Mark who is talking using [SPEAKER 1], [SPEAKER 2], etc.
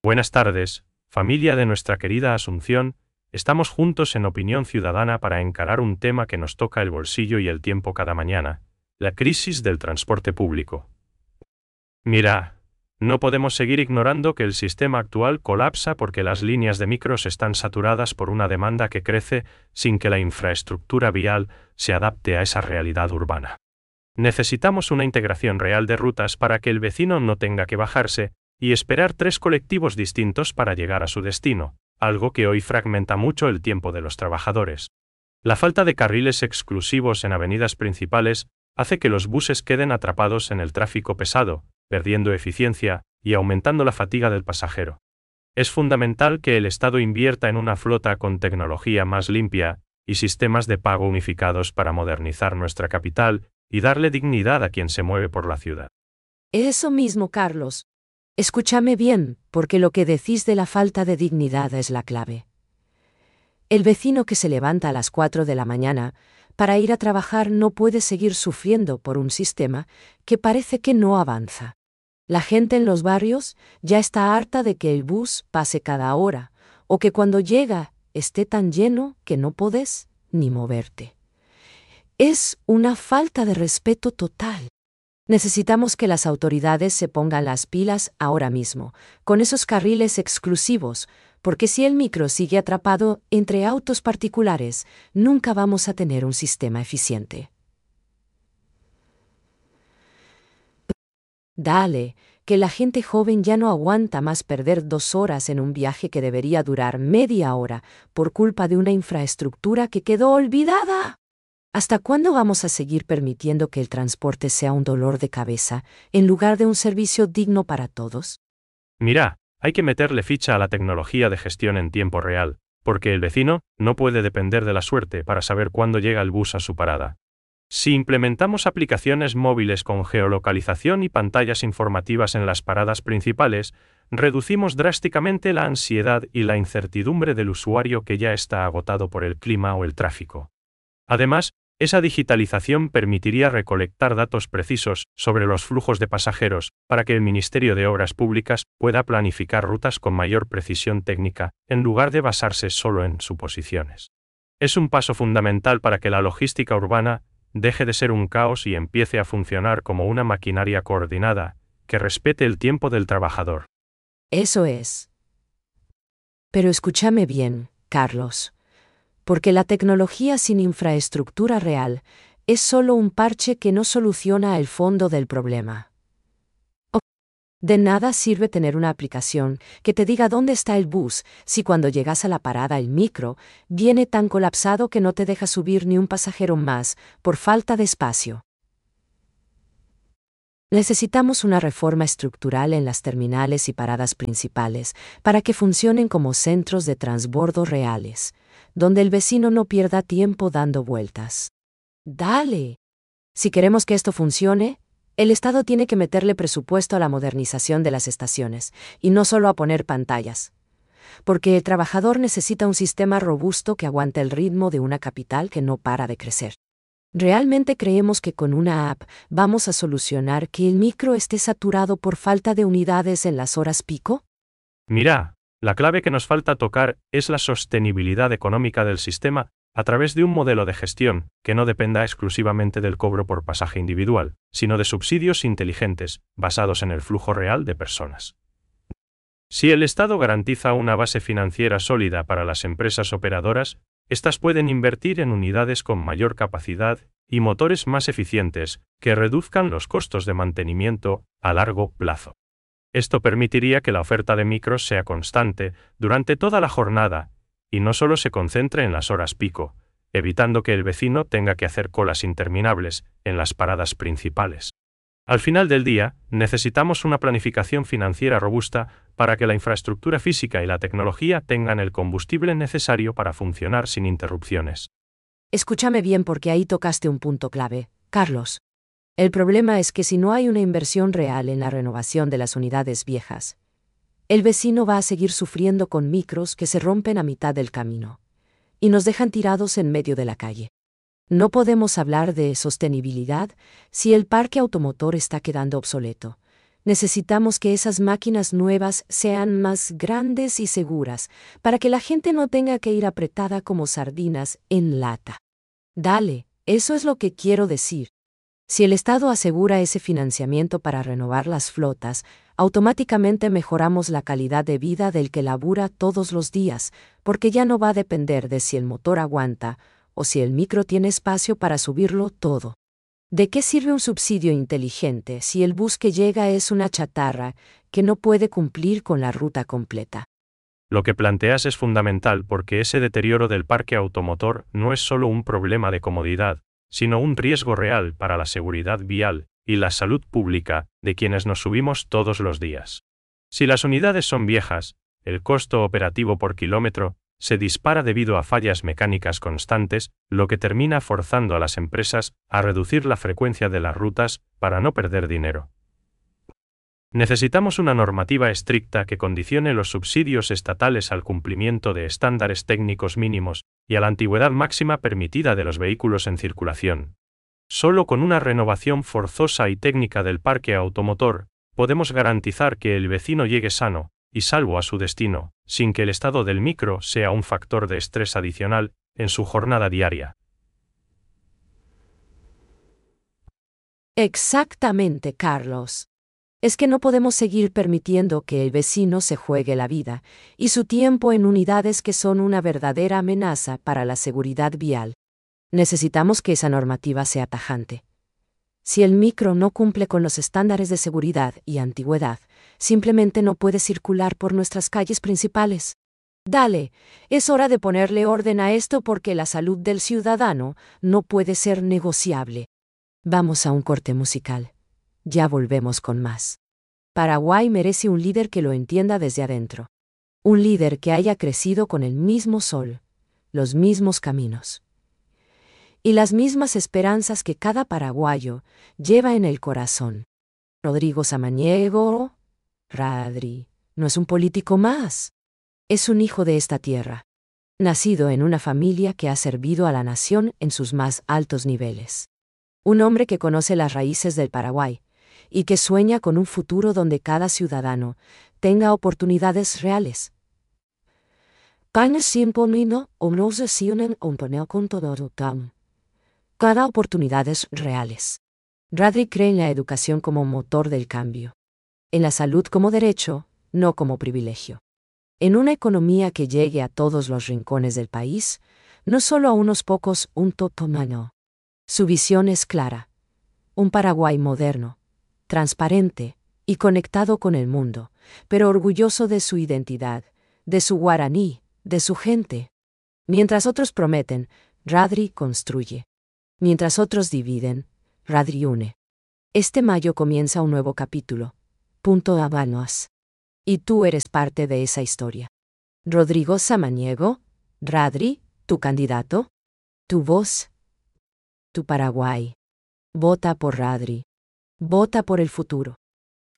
[SPEAKER 1] Buenas tardes, familia de nuestra querida Asunción, estamos juntos en Opinión Ciudadana para encarar un tema que nos toca el bolsillo y el tiempo cada mañana, la crisis del transporte público. Mira, no podemos seguir ignorando que el sistema actual colapsa porque las líneas de micros están saturadas por una demanda que crece sin que la infraestructura vial se adapte a esa realidad urbana. Necesitamos una integración real de rutas para que el vecino no tenga que bajarse y esperar 3 colectivos distintos para llegar a su destino, algo que hoy fragmenta mucho el tiempo de los trabajadores. La falta de carriles exclusivos en avenidas principales hace que los buses queden atrapados en el tráfico pesado, perdiendo eficiencia y aumentando la fatiga del pasajero. Es fundamental que el Estado invierta en una flota con tecnología más limpia y sistemas de pago unificados para modernizar nuestra capital y darle dignidad a quien se mueve por la ciudad.
[SPEAKER 2] Eso mismo, Carlos. Escúchame bien, porque lo que decís de la falta de dignidad es la clave. El vecino que se levanta a las 4 de la mañana para ir a trabajar no puede seguir sufriendo por un sistema que parece que no avanza. La gente en los barrios ya está harta de que el bus pase cada hora, o que cuando llega esté tan lleno que no podés ni moverte. Es una falta de respeto total. Necesitamos que las autoridades se pongan las pilas ahora mismo, con esos carriles exclusivos, porque si el micro sigue atrapado entre autos particulares, nunca vamos a tener un sistema eficiente. Dale, que la gente joven ya no aguanta más perder 2 horas en un viaje que debería durar media hora por culpa de una infraestructura que quedó olvidada. ¿Hasta cuándo vamos a seguir permitiendo que el transporte sea un dolor de cabeza en lugar de un servicio digno para todos?
[SPEAKER 1] Mira, hay que meterle ficha a la tecnología de gestión en tiempo real, porque el vecino no puede depender de la suerte para saber cuándo llega el bus a su parada. Si implementamos aplicaciones móviles con geolocalización y pantallas informativas en las paradas principales, reducimos drásticamente la ansiedad y la incertidumbre del usuario que ya está agotado por el clima o el tráfico. Además, esa digitalización permitiría recolectar datos precisos sobre los flujos de pasajeros para que el Ministerio de Obras Públicas pueda planificar rutas con mayor precisión técnica, en lugar de basarse solo en suposiciones. Es un paso fundamental para que la logística urbana deje de ser un caos y empiece a funcionar como una maquinaria coordinada, que respete el tiempo del trabajador.
[SPEAKER 2] Eso es. Pero escúchame bien, Carlos. Porque la tecnología sin infraestructura real es solo un parche que no soluciona el fondo del problema. De nada sirve tener una aplicación que te diga dónde está el bus si cuando llegas a la parada el micro viene tan colapsado que no te deja subir ni un pasajero más por falta de espacio. Necesitamos una reforma estructural en las terminales y paradas principales para que funcionen como centros de transbordo reales, donde el vecino no pierda tiempo dando vueltas. Dale. Si queremos que esto funcione, el Estado tiene que meterle presupuesto a la modernización de las estaciones, y no solo a poner pantallas. Porque el trabajador necesita un sistema robusto que aguante el ritmo de una capital que no para de crecer. ¿Realmente creemos que con una app vamos a solucionar que el micro esté saturado por falta de unidades en las horas pico?
[SPEAKER 1] Mira, la clave que nos falta tocar es la sostenibilidad económica del sistema a través de un modelo de gestión que no dependa exclusivamente del cobro por pasaje individual, sino de subsidios inteligentes basados en el flujo real de personas. Si el Estado garantiza una base financiera sólida para las empresas operadoras, estas pueden invertir en unidades con mayor capacidad y motores más eficientes que reduzcan los costos de mantenimiento a largo plazo. Esto permitiría que la oferta de micros sea constante durante toda la jornada y no solo se concentre en las horas pico, evitando que el vecino tenga que hacer colas interminables en las paradas principales. Al final del día, necesitamos una planificación financiera robusta para que la infraestructura física y la tecnología tengan el combustible necesario para funcionar sin interrupciones.
[SPEAKER 2] Escúchame bien porque ahí tocaste un punto clave, Carlos. El problema es que si no hay una inversión real en la renovación de las unidades viejas, el vecino va a seguir sufriendo con micros que se rompen a mitad del camino y nos dejan tirados en medio de la calle. No podemos hablar de sostenibilidad si el parque automotor está quedando obsoleto, Necesitamos que esas máquinas nuevas sean más grandes y seguras, para que la gente no tenga que ir apretada como sardinas en lata. Dale, eso es lo que quiero decir. Si el Estado asegura ese financiamiento para renovar las flotas, automáticamente mejoramos la calidad de vida del que labura todos los días, porque ya no va a depender de si el motor aguanta o si el micro tiene espacio para subirlo todo. ¿De qué sirve un subsidio inteligente si el bus que llega es una chatarra que no puede cumplir con la ruta completa?
[SPEAKER 1] Lo que planteas es fundamental porque ese deterioro del parque automotor no es solo un problema de comodidad, sino un riesgo real para la seguridad vial y la salud pública de quienes nos subimos todos los días. Si las unidades son viejas, el costo operativo por kilómetro se dispara debido a fallas mecánicas constantes, lo que termina forzando a las empresas a reducir la frecuencia de las rutas para no perder dinero. Necesitamos una normativa estricta que condicione los subsidios estatales al cumplimiento de estándares técnicos mínimos y a la antigüedad máxima permitida de los vehículos en circulación. Solo con una renovación forzosa y técnica del parque automotor, podemos garantizar que el vecino llegue sano y salvo a su destino, sin que el estado del micro sea un factor de estrés adicional en su jornada diaria.
[SPEAKER 2] Exactamente, Carlos. Es que no podemos seguir permitiendo que el vecino se juegue la vida y su tiempo en unidades que son una verdadera amenaza para la seguridad vial. Necesitamos que esa normativa sea tajante. Si el micro no cumple con los estándares de seguridad y antigüedad, simplemente no puede circular por nuestras calles principales. Dale, es hora de ponerle orden a esto porque la salud del ciudadano no puede ser negociable. Vamos a un corte musical. Ya volvemos con más. Paraguay merece un líder que lo entienda desde adentro. Un líder que haya crecido con el mismo sol, los mismos caminos y las mismas esperanzas que cada paraguayo lleva en el corazón. Rodrigo Samaniego, Radri, no es un político más. Es un hijo de esta tierra, nacido en una familia que ha servido a la nación en sus más altos niveles. Un hombre que conoce las raíces del Paraguay y que sueña con un futuro donde cada ciudadano tenga oportunidades reales. Cada oportunidades reales. Radri cree en la educación como motor del cambio. En la salud como derecho, no como privilegio. En una economía que llegue a todos los rincones del país, no solo a unos pocos, un totomano. Su visión es clara. Un Paraguay moderno, transparente y conectado con el mundo, pero orgulloso de su identidad, de su guaraní, de su gente. Mientras otros prometen, Radri construye. Mientras otros dividen, Radri une. Este mayo comienza un nuevo capítulo. Punto Habanos. Y tú eres parte de esa historia. Rodrigo Samaniego, Radri, tu candidato, tu voz, tu Paraguay. Vota por Radri. Vota por el futuro.